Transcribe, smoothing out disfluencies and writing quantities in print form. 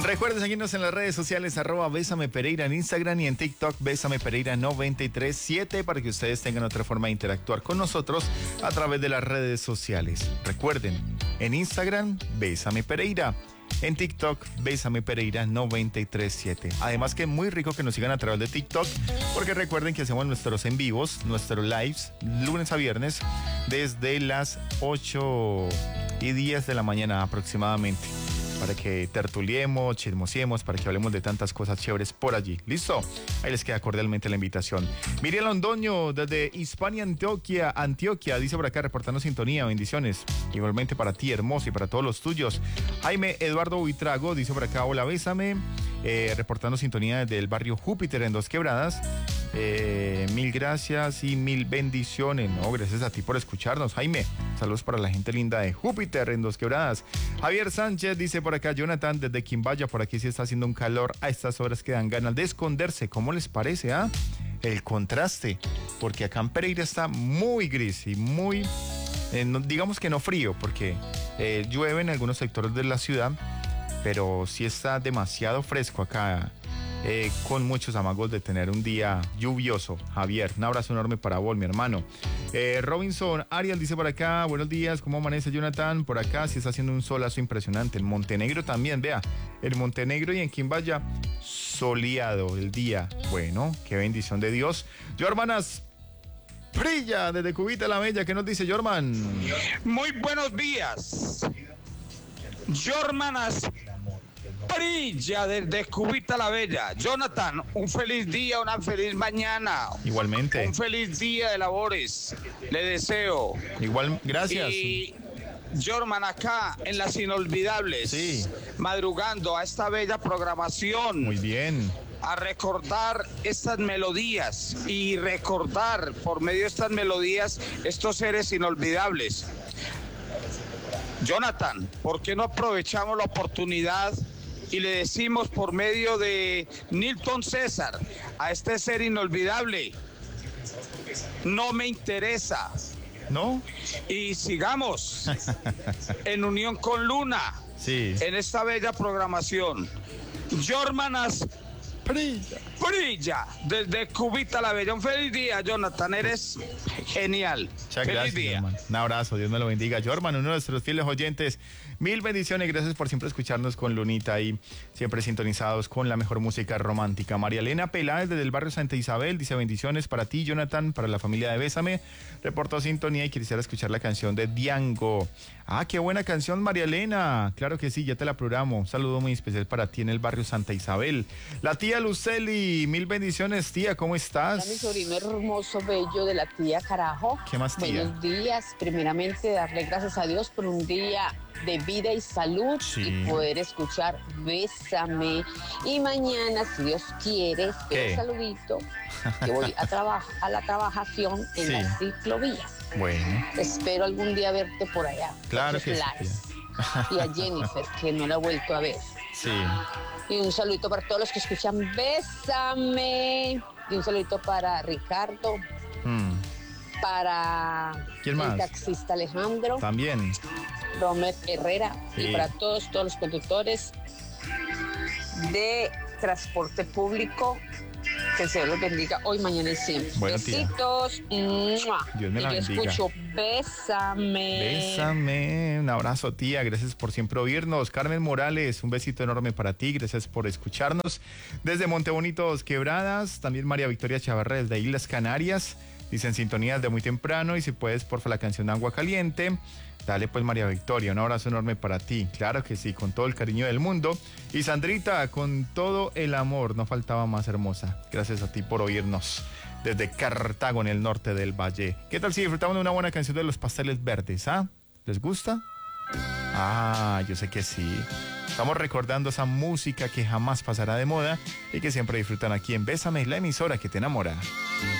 Recuerden seguirnos en las redes sociales, @Bésame Pereira en Instagram y en TikTok, Bésame Pereira 937, para que ustedes tengan otra forma de interactuar con nosotros a través de las redes sociales. Recuerden, en Instagram, Bésame Pereira. En TikTok, Bésame Pereira 937. Además que es muy rico que nos sigan a través de TikTok, porque recuerden que hacemos nuestros en vivos, nuestros lives, lunes a viernes, desde las 8:10 de la mañana aproximadamente, para que tertuliemos, chismosiemos, para que hablemos de tantas cosas chéveres por allí. ¿Listo? Ahí les queda cordialmente la invitación. Miriam Londoño, desde Hispania, Antioquia, dice por acá, reportando sintonía, bendiciones. Igualmente para ti, hermoso, y para todos los tuyos. Jaime Eduardo Buitrago dice por acá, hola, bésame, reportando sintonía desde el barrio Júpiter en Dos Quebradas. Mil gracias y mil bendiciones. No, gracias a ti por escucharnos, Jaime. Saludos para la gente linda de Júpiter en Dos Quebradas. Javier Sánchez dice por acá, Jonathan desde Quimbaya, por aquí sí está haciendo un calor a estas horas que dan ganas de esconderse. ¿Cómo les parece, el contraste? Porque acá en Pereira está muy gris y muy, digamos que no frío, porque llueve en algunos sectores de la ciudad, pero sí está demasiado fresco acá. Con muchos amagos de tener un día lluvioso. Javier, un abrazo enorme para vos, mi hermano. Robinson Arias dice por acá, buenos días, ¿cómo amanece, Jonathan? Por acá sí está haciendo un solazo impresionante. En Montenegro también, vea, en Montenegro y en Quimbaya, soleado el día. Bueno, qué bendición de Dios. Yormanas Prilla, desde Cubita la Bella, ¿qué nos dice Yorman? Muy buenos días. Yormanas Prilla desde Cubita la Bella. Jonathan, un feliz día, una feliz mañana. Igualmente. Un feliz día de labores. Le deseo. Igual, gracias. Y Jorman acá en las inolvidables. Sí. Madrugando a esta bella programación. Muy bien. A recordar estas melodías y recordar por medio de estas melodías estos seres inolvidables. Jonathan, ¿por qué no aprovechamos la oportunidad y le decimos por medio de Nilton César a este ser inolvidable, no me interesa? ¿No? Y sigamos en unión con Luna, sí, en esta bella programación. Yormanas Prilla desde Cubita la Bella. Un feliz día, Jonathan, eres genial. Muchas feliz gracias, día. Jorman. Un abrazo, Dios me lo bendiga. Jorman, uno de nuestros fieles oyentes, mil bendiciones, gracias por siempre escucharnos con Lunita y siempre sintonizados con la mejor música romántica. María Elena Peláez desde el barrio Santa Isabel dice bendiciones para ti, Jonathan, para la familia de Bésame. Reportó sintonía y quisiera escuchar la canción de Diango. Qué buena canción, María Elena. Claro que sí, ya te la programo. Un saludo muy especial para ti en el barrio Santa Isabel. La tía Luceli, mil bendiciones, tía, ¿cómo estás? Hola, mi sobrino hermoso, bello de la tía Carajo. ¿Qué más, tía? Buenos días. Primeramente, darle gracias a Dios por un día de vida y salud, sí, y poder escuchar Bésame. Y mañana, si Dios quiere, espero un saludito, que voy a la trabajación en las ciclovías. Bueno. Espero algún día verte por allá. Claro que sí. Y a Jennifer, que no la he vuelto a ver. Sí. Y un saludito para todos los que escuchan Bésame. Y un saludito para Ricardo. Para ¿quién más? El taxista Alejandro. También. Romer Herrera. Sí. Y para todos los conductores de transporte público. Que el Señor los bendiga hoy, mañana y siempre. Bueno, besitos. Dios me la bendiga. Yo escucho Bésame. Bésame. Un abrazo, tía. Gracias por siempre oírnos. Carmen Morales, un besito enorme para ti. Gracias por escucharnos. Desde Montebonitos Quebradas. También María Victoria Chavarra desde Islas Canarias. Dicen sintonía de muy temprano. Y si puedes, porfa, la canción de Agua Caliente. Dale pues, María Victoria, un abrazo enorme para ti. Claro que sí, con todo el cariño del mundo. Y Sandrita, con todo el amor, no faltaba más, hermosa. Gracias a ti por oírnos desde Cartago, en el norte del Valle. ¿Qué tal si disfrutamos de una buena canción de Los Pasteles Verdes? ¿Les gusta? Yo sé que sí. Estamos recordando esa música que jamás pasará de moda y que siempre disfrutan aquí en Bésame, la emisora que te enamora.